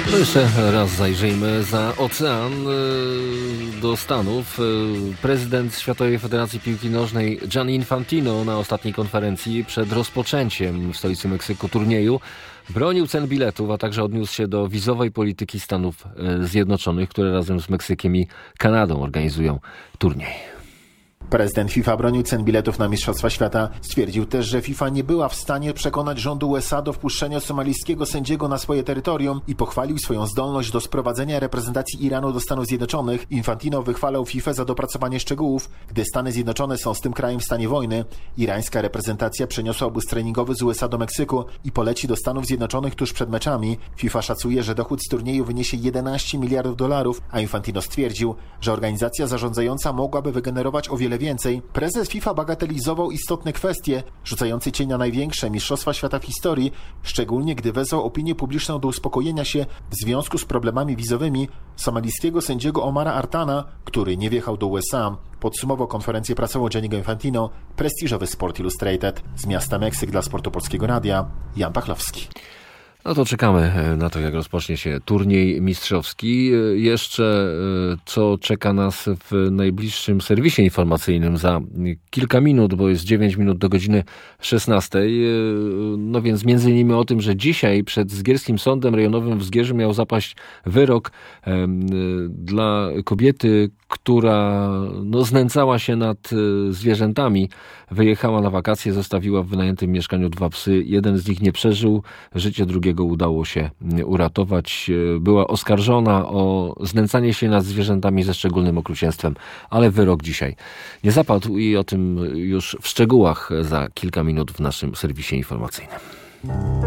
No jeszcze raz zajrzyjmy za ocean do Stanów. Prezydent Światowej Federacji Piłki Nożnej Gianni Infantino na ostatniej konferencji przed rozpoczęciem w stolicy Meksyku turnieju bronił cen biletów, a także odniósł się do wizowej polityki Stanów Zjednoczonych, które razem z Meksykiem i Kanadą organizują turniej. Prezydent FIFA bronił cen biletów na Mistrzostwa Świata. Stwierdził też, że FIFA nie była w stanie przekonać rządu USA do wpuszczenia somalijskiego sędziego na swoje terytorium i pochwalił swoją zdolność do sprowadzenia reprezentacji Iranu do Stanów Zjednoczonych. Infantino wychwalał FIFA za dopracowanie szczegółów. Gdy Stany Zjednoczone są z tym krajem w stanie wojny, irańska reprezentacja przeniosła obóz treningowy z USA do Meksyku i poleci do Stanów Zjednoczonych tuż przed meczami. FIFA szacuje, że dochód z turnieju wyniesie $11 miliardów, a Infantino stwierdził, że organizacja zarządzająca mogłaby wygenerować o wiele więcej. Prezes FIFA bagatelizował istotne kwestie, rzucające cień na największe mistrzostwa świata w historii, szczególnie gdy wezwał opinię publiczną do uspokojenia się w związku z problemami wizowymi somalijskiego sędziego Omara Artana, który nie wjechał do USA. Podsumował konferencję prasową Gianniego Infantino prestiżowy Sport Illustrated. Z miasta Meksyk dla Sportu Polskiego Radia, Jan Pachlowski. No to czekamy na to, jak rozpocznie się turniej mistrzowski. Jeszcze co czeka nas w najbliższym serwisie informacyjnym za kilka minut, bo jest 9 minut do godziny 16. No więc między innymi o tym, że dzisiaj przed Zgierskim Sądem Rejonowym w Zgierzu miał zapaść wyrok dla kobiety, która znęcała się nad zwierzętami. Wyjechała na wakacje, zostawiła w wynajętym mieszkaniu 2 psy. Jeden z nich nie przeżył, życie drugiego udało się uratować. Była oskarżona o znęcanie się nad zwierzętami ze szczególnym okrucieństwem, ale wyrok dzisiaj nie zapadł i o tym już w szczegółach za kilka minut w naszym serwisie informacyjnym.